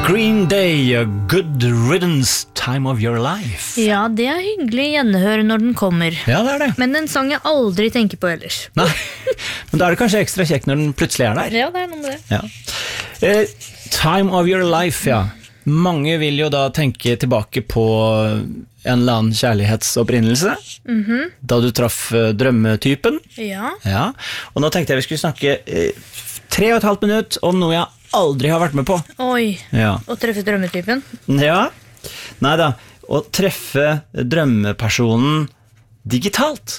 Green Day, a good riddance time of your life. Ja, det hyggelig gjenhør når den kommer. Ja, det det. Men en sang jeg aldri tenker på ellers. Nei, men da det kanskje ekstra kjekt når den plutselig der. Ja, det noe med det. Ja. Time of your life, ja. Mange vil jo da tenke tilbake på en eller annen kjærlighetsopprinnelse, da du traff drømmetypen. Ja. Ja. Og nå tenkte jeg vi skulle snakke 3,5 minutter om noe jeg aldri har vært med på. Oi, Ja. å treffe drømmetypen. Ja, neida, å treffe drømmepersonen digitalt.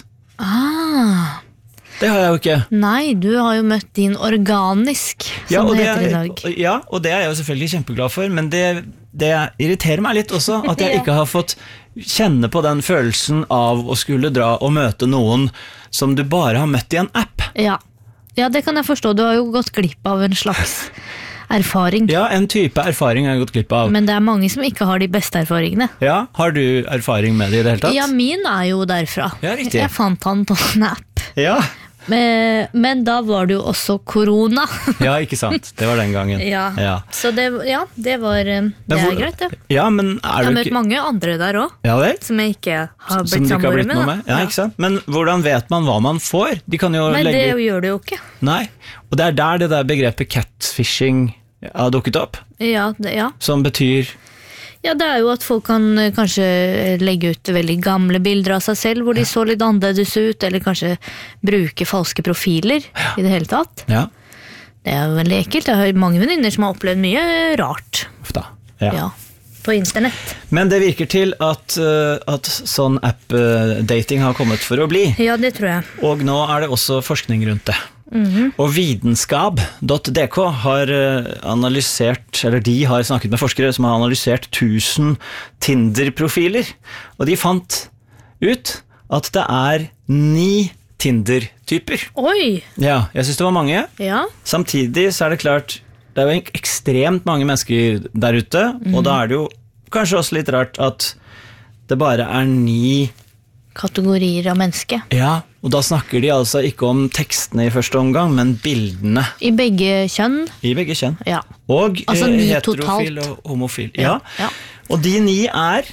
Det har jeg jo ikke. Nei, du har jo møtt din organisk, som det heter i dag. Ja, og det er jeg jo selvfølgelig kjempeglad for, men det irriterer meg litt også, at jeg ikke har fått kjenne på den følelsen av å skulle dra og møte noen som du bare har møtt i en app. Ja, det kan jeg forstå. Du har jo gått glipp av en slags erfaring. Ja, en type erfaring har jeg gått glipp av. Men det er mange som ikke har de beste erfaringene. Ja, har du erfaring med det i det hele tatt? Ja, min er jo derfra. Ja, riktig. Jeg fant han på en app. Ja. Men da var det jo også korona. Ja, ikke sant. Det var den gangen. Ja. Så det var greit, det. Ja, men Jeg har møtt mange andre der også, Ja, vel? som jeg ikke har Som blitt du ikke har blitt samboer noe med. med? Ja, ikke sant? Men hvordan vet man hva man får? De kan jo Nei, legge... det gjør det jo ikke. Nei, og det der det der begrepet catfishing har dukket opp, Ja. som betyr... Ja, det er jo at folk kan kanskje legge ut veldig gamle bilder av seg selv, hvor de så litt annerledes ut, eller kanskje bruke falske profiler i det hele tatt. Ja, Det er jo veldig ekkelt. Jeg har mange venninner som har opplevd mye rart. da. Ja. Ja, på internett. Men det virker til at sånn app-dating har kommet for å bli, Ja, det tror jeg. og nå er det også forskning rundt det. Og vitenskap.dk har analysert, eller de har snakket med forskere som har analysert 1000 Tinder-profiler, og de fant ut at det er 9 Tinder-typer. Oi! Ja, jeg synes det var mange. Ja, Samtidig så er det klart, det er jo ekstremt mange mennesker der ute, og da er det jo kanskje også litt rart at det bare er 9. kategorier av menneske. Ja, og da snakker de altså ikke om tekstene i første omgang, men bildene I begge kjønn. i begge kjønn. Ja. Og Altså 9 heterofil totalt. og homofil. Ja. Ja. Og de 9 er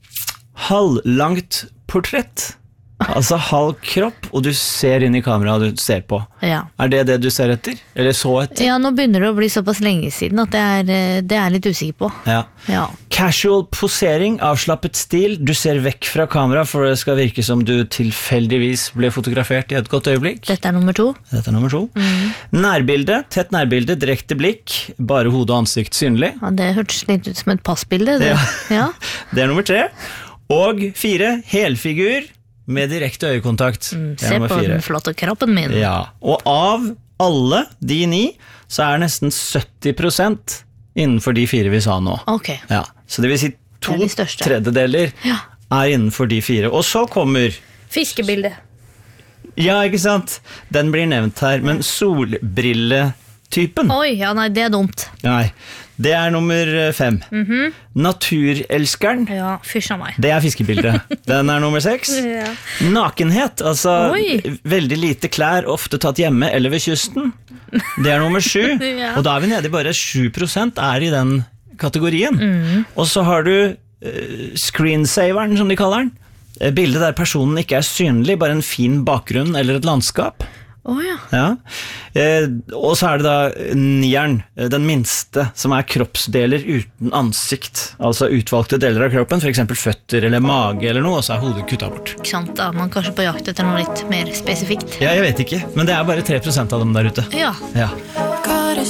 halvlangt portrett. Altså halv kropp, og du ser inn i kameraet du ser på. Ja. Er det du ser etter? Eller så etter? Ja, nå begynner det å bli såpass lenge siden at det er jeg litt usikker på. Ja. Ja. Casual posering, avslappet stil. Du ser vekk fra kamera, for det skal virke som du tilfeldigvis ble fotografert i et godt øyeblikk. Dette er nummer 2. Dette er nummer 2. Nærbilde, tett nærbilde, direkte blikk, bare hode og ansikt synlig. Ja, det hørtes litt ut som et passbilde. Det. Ja. Det er nummer 3. Og 4, helfigur med direkte øyekontakt. Det er Se nummer på 4. den flotte kroppen min. Ja, og av alle de 9, så er nesten 70% innenfor de 4 vi sa nå. Ok. Ja, så det vil si Det er de største. 2/3 Ja. er innenfor de 4. Og så kommer, Fiskebilde. ja, ikke sant? Den blir nevnt her, men solbrilletypen. Oi, ja, nei, det er dumt. Nei, det er nummer 5. Naturelskeren, Ja, fysj av meg. det er fiskebildet. Den er nummer 6. Ja. Nakenhet, altså Oi. veldig lite klær, ofte tatt hjemme eller ved kysten. Det er nummer 7. Ja. Og da er vi nede i bare 7% er i den kategorien. Og så har du screensaveren, som de kaller den. Bildet der personen ikke er synlig, bare en fin bakgrunn eller et landskap. Åja. Ja. Og så er det da 9'eren, den minste, som er kroppsdeler uten ansikt. Altså utvalgte deler av kroppen, for eksempel føtter eller mage eller noe, og så er hodet kuttet bort. Ikke sant, da er man kanskje på jakt etter noe litt mer spesifikt. Ja, jeg vet ikke, men det er bare 3% av dem der ute. Ja. Ja.